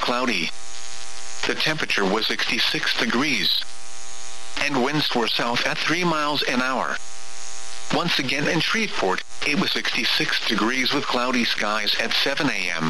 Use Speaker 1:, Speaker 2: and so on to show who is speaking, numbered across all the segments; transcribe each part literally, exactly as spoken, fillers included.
Speaker 1: cloudy. The temperature was sixty-six degrees. And winds were south at three miles an hour. Once again in Shreveport, it was sixty-six degrees with cloudy skies at seven a m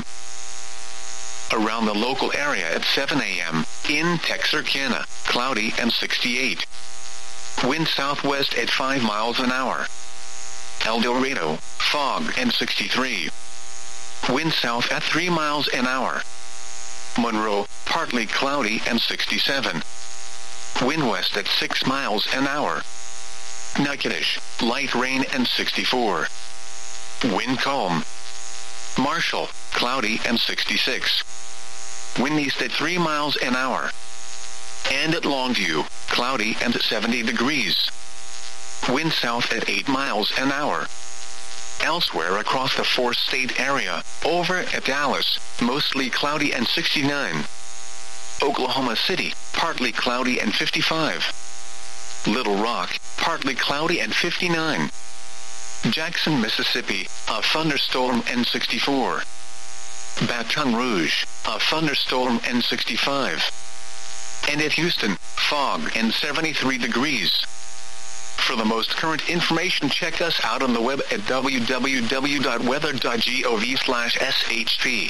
Speaker 1: Around the local area at seven a m, in Texarkana, cloudy and sixty-eight. Wind southwest at five miles an hour. El Dorado, fog and sixty-three. Wind south at three miles an hour. Monroe, partly cloudy and sixty-seven. Wind west at six miles an hour. Natchitoches, light rain and sixty-four. Wind calm. Marshall, cloudy and sixty-six. Wind east at three miles an hour. And at Longview, cloudy and seventy degrees. Wind south at eight miles an hour. Elsewhere across the four-state area, over at Dallas, mostly cloudy and sixty-nine. Oklahoma City, partly cloudy and fifty-five. Little Rock, partly cloudy and fifty-nine. Jackson, Mississippi, a thunderstorm and sixty-four. Baton Rouge, a thunderstorm and sixty-five. And at Houston, fog and seventy-three degrees. For the most current information, check us out on the web at w w w dot weather dot gov slash s h p.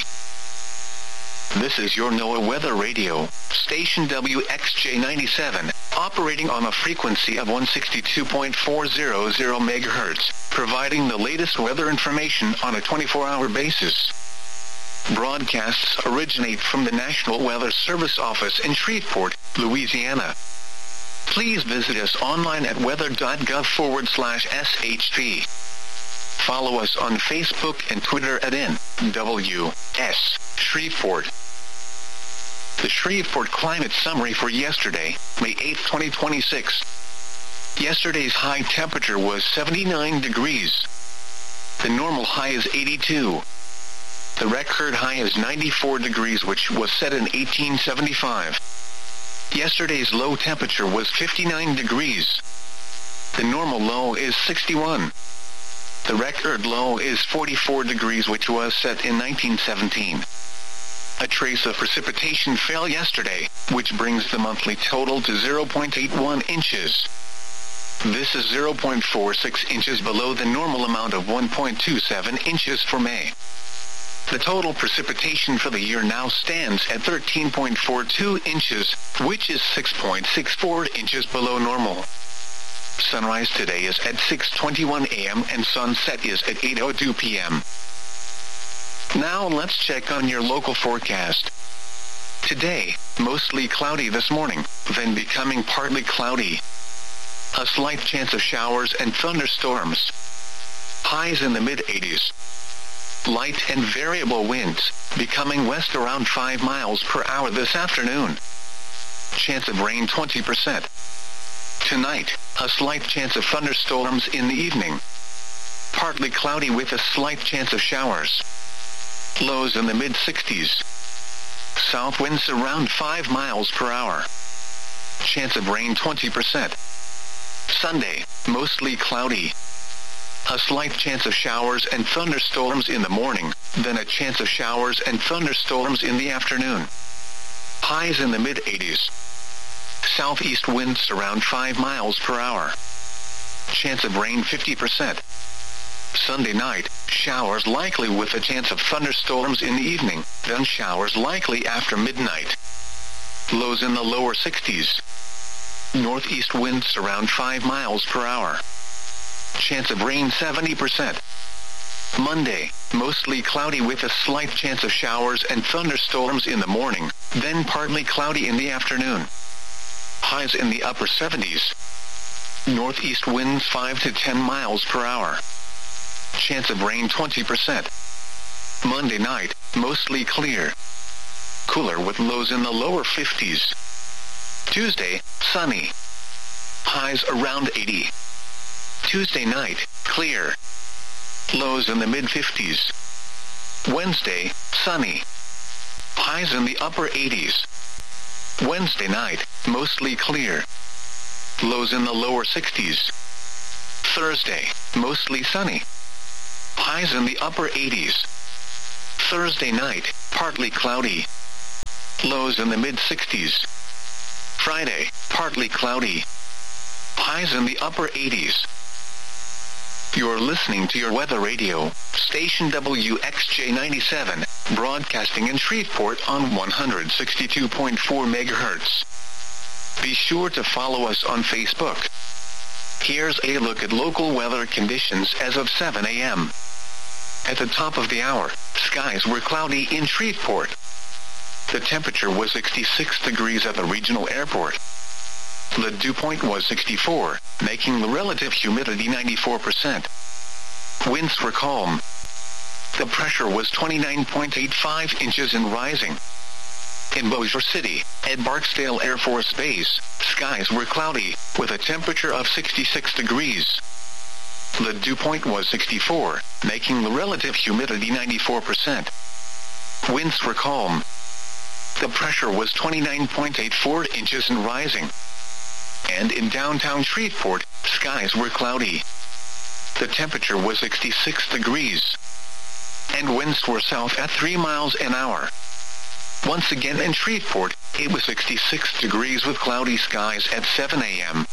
Speaker 1: This is your NOAA Weather Radio, station W X J ninety-seven, operating on a frequency of one sixty-two point four hundred megahertz, providing the latest weather information on a twenty-four hour basis. Broadcasts originate from the National Weather Service office in Shreveport, Louisiana. Please visit us online at weather.gov forward slash SHP. Follow us on Facebook and Twitter at N W S Shreveport. The Shreveport Climate Summary for yesterday, May eighth, twenty twenty-six. Yesterday's high temperature was seventy-nine degrees. The normal high is eighty-two. The record high is ninety-four degrees, which was set in eighteen seventy-five. Yesterday's low temperature was fifty-nine degrees. The normal low is sixty-one. The record low is forty-four degrees, which was set in nineteen seventeen. A trace of precipitation fell yesterday, which brings the monthly total to zero point eight one inches. This is zero point four six inches below the normal amount of one point two seven inches for May. The total precipitation for the year now stands at thirteen point four two inches, which is six point six four inches below normal. Sunrise today is at six twenty-one a m and sunset is at eight oh two p m Now let's check on your local forecast. Today, mostly cloudy this morning, then becoming partly cloudy. A slight chance of showers and thunderstorms. Highs in the mid eighties. Light and variable winds, becoming west around five miles per hour this afternoon. Chance of rain twenty percent. Tonight, a slight chance of thunderstorms in the evening. Partly cloudy with a slight chance of showers. Lows in the mid sixties. South winds around five miles per hour. Chance of rain twenty percent. Sunday, mostly cloudy. A slight chance of showers and thunderstorms in the morning, then a chance of showers and thunderstorms in the afternoon. Highs in the mid eighties. Southeast winds around five miles per hour. Chance of rain fifty percent. Sunday night, showers likely with a chance of thunderstorms in the evening, then showers likely after midnight. Lows in the lower sixties. Northeast winds around five miles per hour. Chance of rain seventy percent. Monday, mostly cloudy with a slight chance of showers and thunderstorms in the morning, then partly cloudy in the afternoon. Highs in the upper seventies. Northeast winds five to ten miles per hour. Chance of rain twenty percent. Monday night, mostly clear. Cooler with lows in the lower fifties. Tuesday, sunny. Highs around eighty. Tuesday night, clear. Lows in the mid fifties. Wednesday, sunny. Highs in the upper eighties. Wednesday night, mostly clear. Lows in the lower sixties. Thursday, mostly sunny. Highs in the upper eighties. Thursday night, partly cloudy. Lows in the mid sixties. Friday, partly cloudy. Highs in the upper eighties. You're listening to your weather radio, station W X J ninety-seven, broadcasting in Shreveport on one hundred sixty-two point four megahertz. Be sure to follow us on Facebook. Here's a look at local weather conditions as of seven a.m. At the top of the hour, skies were cloudy in Shreveport. The temperature was sixty-six degrees at the regional airport. The dew point was sixty-four, making the relative humidity ninety-four percent. Winds were calm. The pressure was twenty-nine point eight five inches and rising. In Bossier City, at Barksdale Air Force Base, skies were cloudy, with a temperature of sixty-six degrees. The dew point was sixty-four, making the relative humidity ninety-four percent. Winds were calm. The pressure was twenty-nine point eight four inches and rising. And in downtown Shreveport, skies were cloudy. The temperature was sixty-six degrees. And winds were south at three miles an hour. Once again in Shreveport, it was sixty-six degrees with cloudy skies at seven a.m.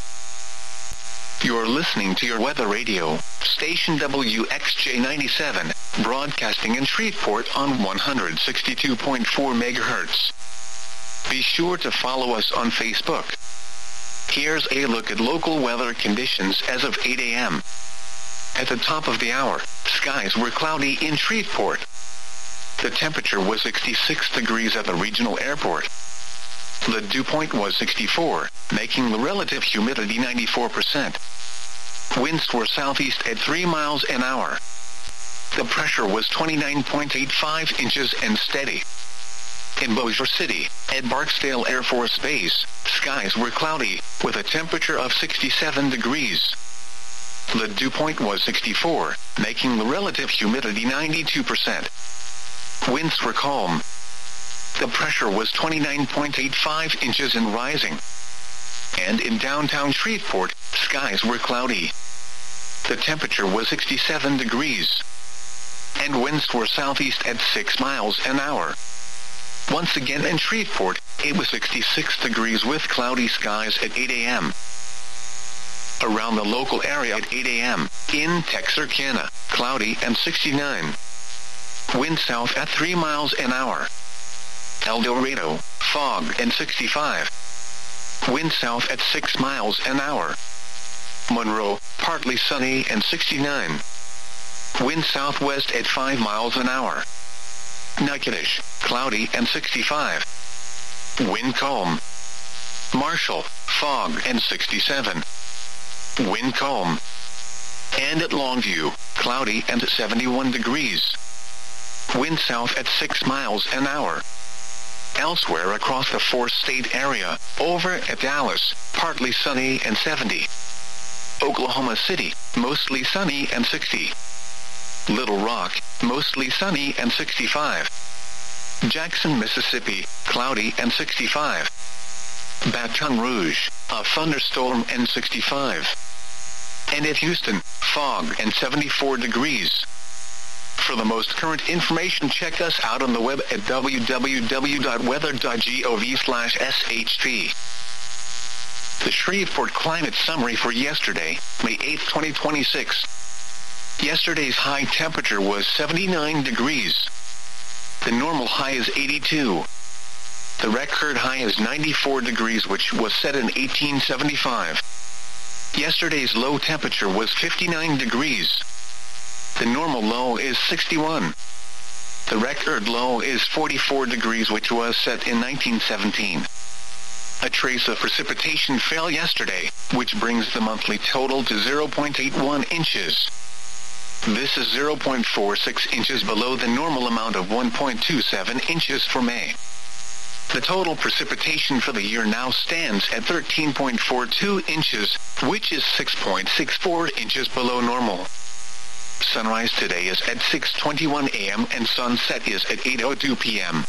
Speaker 1: You're listening to your weather radio, station W X J ninety-seven, broadcasting in Shreveport on one hundred sixty-two point four megahertz. Be sure to follow us on Facebook. Here's a look at local weather conditions as of eight a.m. At the top of the hour, skies were cloudy in Shreveport. The temperature was sixty-six degrees at the regional airport. The dew point was sixty-four, making the relative humidity ninety-four percent. Winds were southeast at three miles an hour. The pressure was twenty-nine point eight five inches and steady. In Bossier City, at Barksdale Air Force Base, skies were cloudy, with a temperature of sixty-seven degrees. The dew point was sixty-four, making the relative humidity ninety-two percent. Winds were calm. The pressure was twenty-nine point eight five inches and rising. And in downtown Shreveport, skies were cloudy. The temperature was sixty-seven degrees. And winds were southeast at six miles an hour. Once again in Shreveport, it was sixty-six degrees with cloudy skies at eight a.m. Around the local area at eight a.m., in Texarkana, cloudy and sixty-nine. Wind south at three miles an hour. El Dorado, fog and sixty-five. Wind south at six miles an hour. Monroe, partly sunny and sixty-nine. Wind southwest at five miles an hour. Natchitoches, cloudy and sixty-five. Wind calm. Marshall, fog and sixty-seven. Wind calm. And at Longview, cloudy and seventy-one degrees. Wind south at six miles an hour. Elsewhere across the four-state area, over at Dallas, partly sunny and seventy. Oklahoma City, mostly sunny and sixty. Little Rock, mostly sunny and sixty-five. Jackson, Mississippi, cloudy and sixty-five. Baton Rouge, a thunderstorm and sixty-five. And at Houston, fog and seventy-four degrees. For the most current information, check us out on the web at w w w dot weather dot gov slash s h p. The Shreveport Climate Summary for yesterday, May eighth, twenty twenty-six. Yesterday's high temperature was seventy-nine degrees. The normal high is eighty-two. The record high is ninety-four degrees, which was set in eighteen seventy-five. Yesterday's low temperature was fifty-nine degrees. The normal low is sixty-one. The record low is forty-four degrees, which was set in nineteen seventeen. A trace of precipitation fell yesterday, which brings the monthly total to zero point eight one inches. This is zero point four six inches below the normal amount of one point two seven inches for May. The total precipitation for the year now stands at thirteen point four two inches, which is six point six four inches below normal. Sunrise today is at six twenty-one a m and sunset is at eight oh two p m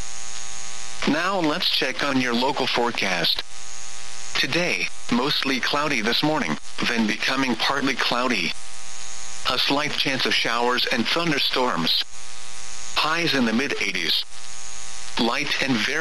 Speaker 1: Now let's check on your local forecast. Today, mostly cloudy this morning, then becoming partly cloudy. A slight chance of showers and thunderstorms. Highs in the mid eighties. Light and very